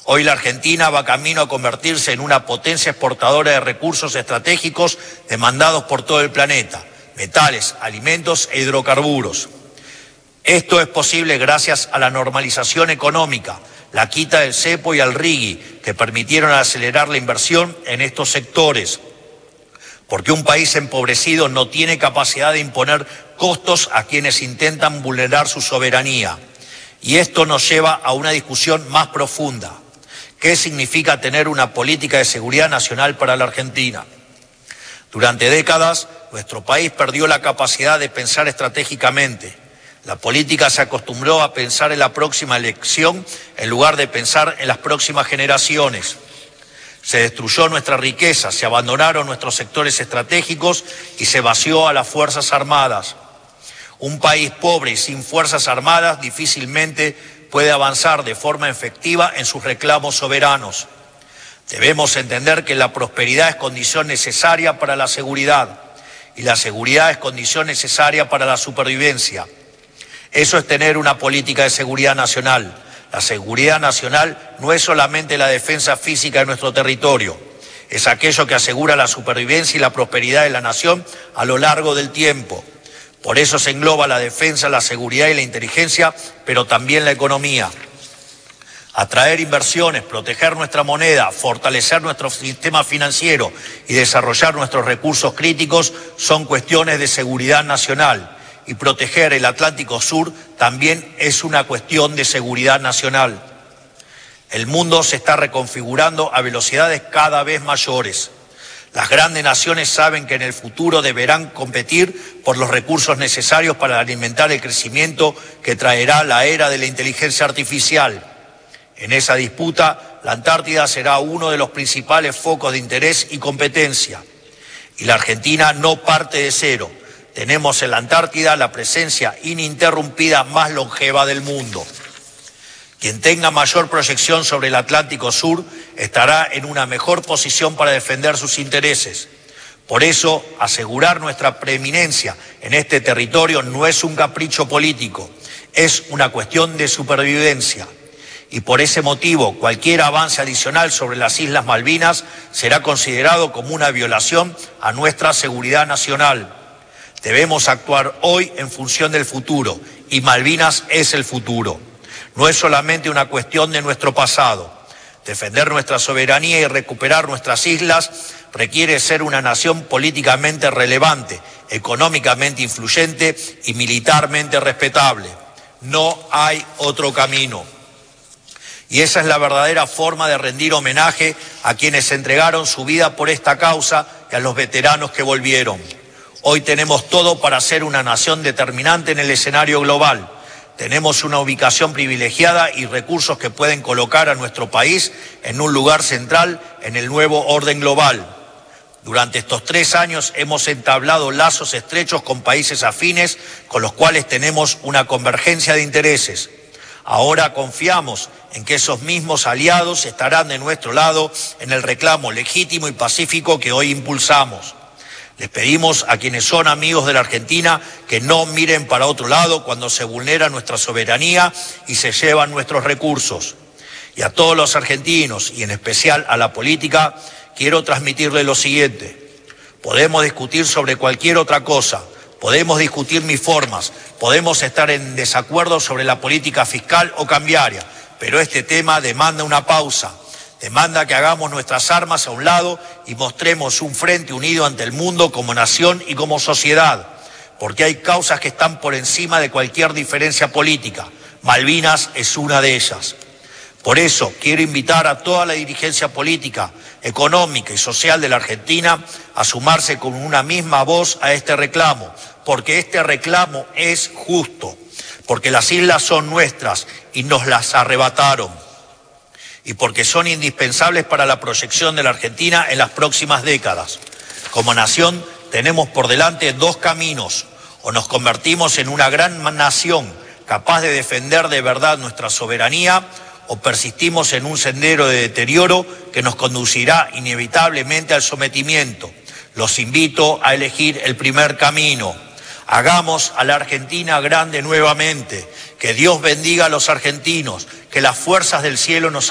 Hoy la Argentina va camino a convertirse en una potencia exportadora de recursos estratégicos demandados por todo el planeta: metales, alimentos e hidrocarburos. Esto es posible gracias a la normalización económica, la quita del cepo y al RIGI, que permitieron acelerar la inversión en estos sectores, porque un país empobrecido no tiene capacidad de imponer costos a quienes intentan vulnerar su soberanía. Y esto nos lleva a una discusión más profunda. ¿Qué significa tener una política de seguridad nacional para la Argentina? Durante décadas, nuestro país perdió la capacidad de pensar estratégicamente. La política se acostumbró a pensar en la próxima elección en lugar de pensar en las próximas generaciones. Se destruyó nuestra riqueza, se abandonaron nuestros sectores estratégicos y se vació a las Fuerzas Armadas. Un país pobre y sin Fuerzas Armadas difícilmente puede avanzar de forma efectiva en sus reclamos soberanos. Debemos entender que la prosperidad es condición necesaria para la seguridad y la seguridad es condición necesaria para la supervivencia. Eso es tener una política de seguridad nacional. La seguridad nacional no es solamente la defensa física de nuestro territorio, es aquello que asegura la supervivencia y la prosperidad de la nación a lo largo del tiempo. Por eso se engloba la defensa, la seguridad y la inteligencia, pero también la economía. Atraer inversiones, proteger nuestra moneda, fortalecer nuestro sistema financiero y desarrollar nuestros recursos críticos son cuestiones de seguridad nacional. Y proteger el Atlántico Sur también es una cuestión de seguridad nacional. El mundo se está reconfigurando a velocidades cada vez mayores. Las grandes naciones saben que en el futuro deberán competir por los recursos necesarios para alimentar el crecimiento que traerá la era de la inteligencia artificial. En esa disputa, la Antártida será uno de los principales focos de interés y competencia. Y la Argentina no parte de cero. Tenemos en la Antártida la presencia ininterrumpida más longeva del mundo. Quien tenga mayor proyección sobre el Atlántico Sur estará en una mejor posición para defender sus intereses. Por eso, asegurar nuestra preeminencia en este territorio no es un capricho político, es una cuestión de supervivencia. Y por ese motivo, cualquier avance adicional sobre las Islas Malvinas será considerado como una violación a nuestra seguridad nacional. Debemos actuar hoy en función del futuro, y Malvinas es el futuro. No es solamente una cuestión de nuestro pasado. Defender nuestra soberanía y recuperar nuestras islas requiere ser una nación políticamente relevante, económicamente influyente y militarmente respetable. No hay otro camino. Y esa es la verdadera forma de rendir homenaje a quienes entregaron su vida por esta causa y a los veteranos que volvieron. Hoy tenemos todo para ser una nación determinante en el escenario global. Tenemos una ubicación privilegiada y recursos que pueden colocar a nuestro país en un lugar central en el nuevo orden global. Durante estos 3 años hemos entablado lazos estrechos con países afines con los cuales tenemos una convergencia de intereses. Ahora confiamos en que esos mismos aliados estarán de nuestro lado en el reclamo legítimo y pacífico que hoy impulsamos. Les pedimos a quienes son amigos de la Argentina que no miren para otro lado cuando se vulnera nuestra soberanía y se llevan nuestros recursos. Y a todos los argentinos, y en especial a la política, quiero transmitirles lo siguiente. Podemos discutir sobre cualquier otra cosa, podemos discutir mis formas, podemos estar en desacuerdo sobre la política fiscal o cambiaria, pero este tema demanda una pausa. Demanda que hagamos nuestras armas a un lado y mostremos un frente unido ante el mundo como nación y como sociedad, porque hay causas que están por encima de cualquier diferencia política. Malvinas es una de ellas. Por eso quiero invitar a toda la dirigencia política, económica y social de la Argentina a sumarse con una misma voz a este reclamo, porque este reclamo es justo, porque las islas son nuestras y nos las arrebataron, y porque son indispensables para la proyección de la Argentina en las próximas décadas. Como nación tenemos por delante 2 caminos: o nos convertimos en una gran nación capaz de defender de verdad nuestra soberanía, o persistimos en un sendero de deterioro que nos conducirá inevitablemente al sometimiento. Los invito a elegir el primer camino. Hagamos a la Argentina grande nuevamente. Que Dios bendiga a los argentinos, que las fuerzas del cielo nos